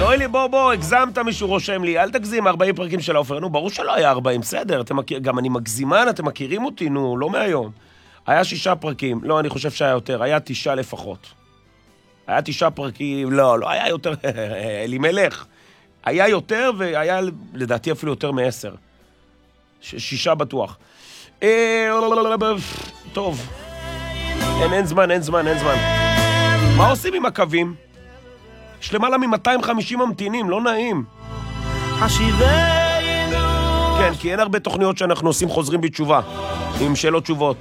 יואלי, בוא, הגזמת מישהו רושם לי, אל תגזים 40 פרקים של האופר, נו, ברור שלא היה 40, בסדר, גם אני מגזימן, אתם מכירים אותי, נו, לא מהיום. היה 6 פרקים, לא, אני חושב שהיה יותר, היה 9 לפחות. היה 9 פרקים, לא היה יותר, אלימלך. היה יותר, והיה לדעתי אפילו יותר מ10. 6 בטוח. טוב. אין זמן. מה עושים עם הקווים? יש למעלה מ-250 ממתינים, לא נעים. כן, כי אין הרבה תוכניות שאנחנו עושים חוזרים בתשובה, עם שאלות תשובות.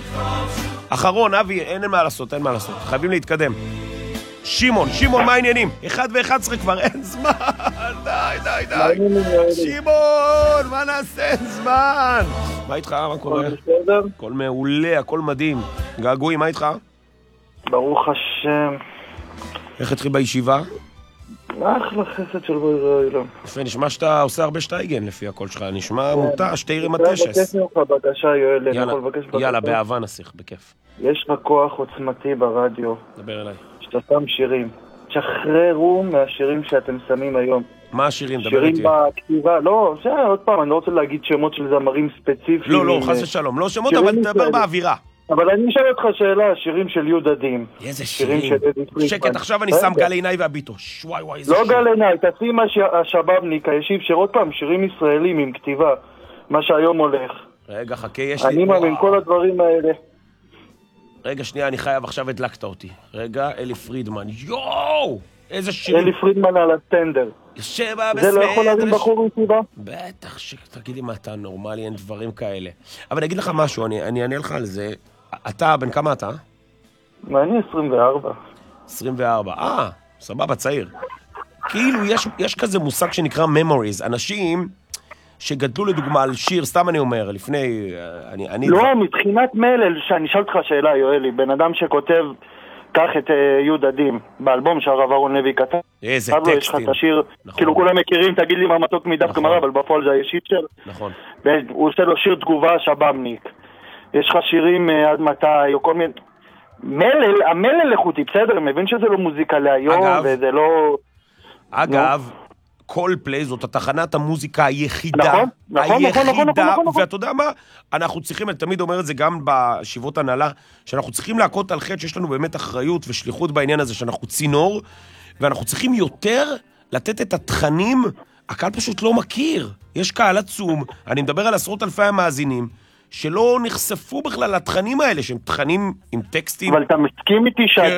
אחרון, אבי, אין מה לעשות. חייבים להתקדם. שמעון, מה העניינים? 1:11 כבר, אין זמן. די. שמעון, מה נעשה? אין זמן. מה איתך? מה קורה? הכל מעולה, הכל מדהים. געגועים, מה איתך? ברוך השם. איך התחיל בישיבה? אחלה חסד של בוי רעילה. יפה, נשמע שאתה עושה הרבה שטייגן לפי הקול שלך. נשמע מוטה, שתאיר עם התשס. בקש ממך בקשה, יואל. יאללה, באהבה נסיך, בכיף. יש לך כוח עוצמתי ברדיו. דבר אליי. שאתה שם שירים. שחררו מהשירים שאתם שמים היום. מה השירים? דבר איתי. שירים בכתיבה. לא, עוד פעם, אני לא רוצה להגיד שמות של זמרים ספציפיים. לא, חס ושלום. לא שמות, אבל תדבר באווירה. אבל אני אשאל אותך שאלה, שירים של יהודה דין. איזה שירים? שקט, עכשיו אני שם גל עיניי והביטוש. וואי, איזה שירים. לא גל עיניי, תשים השבבניק, הישיב שיר, פעם, שירים ישראלים עם כתיבה. מה שהיום הולך. רגע, חכה, יש לי... אני מאמין כל הדברים האלה. רגע, שנייה, אני חייב, עכשיו הדלקת אותי. רגע, אלי פרידמן. יואו! איזה שירים. אלי פרידמן על הסטנדר. שבע בסדר. זה לא יכול להרים בחור ישיבה? בטח, תגידי מה, אתה נורמלי, אין דברים כאלה. אבל אני אגיד לך משהו, אני אענה לך על זה. אתה, בן כמה אתה? אני 24. 24, סבבה, צעיר. כאילו, יש כזה מושג שנקרא memories. אנשים שגדלו לדוגמה על שיר, סתם אני אומר, לפני... לא, מבחינת מלל, שאני אשאל אותך שאלה, יואלי, בן אדם שכותב, קח את יהודה דין, באלבום שהרב אהרון לוי כתב. איזה טקסטים. יש לך את השיר, כאילו כולם מכירים, תגיד לי מה מתוק מדף גמרא, אבל בפועל זה הישית של. נכון. והוא עושה לו שיר תגובה שבבניק. יש לך שירים עד מתי, או כל מיני... המלל איכותי, בסדר, מבין שזה לא מוזיקה להיום, וזה לא... אגב, קולפליי זאת התחנת המוזיקה היחידה, ואתה יודע מה? אנחנו צריכים, אני תמיד אומר את זה גם בישיבות הנהלה, שאנחנו צריכים להכות על חטא שיש לנו באמת אחריות ושליחות בעניין הזה, שאנחנו צינור, ואנחנו צריכים יותר לתת את התכנים, הקהל פשוט לא מכיר. יש קהל עצום, אני מדבר על 10,000 המאזינים, שלא נחשפו בכלל לתכנים האלה, שהם תכנים עם טקסטים. אבל אתה מסכים איתי